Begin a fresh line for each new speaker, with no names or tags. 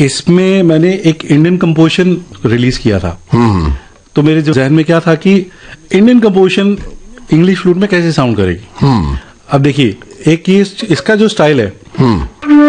इसमें मैंने एक इंडियन कंपोजिशन रिलीज किया था। तो मेरे जो जहन में क्या था कि इंडियन कंपोजिशन इंग्लिश फ्लूट में कैसे साउंड करेगी। अब देखिए, एक ये इसका जो स्टाइल है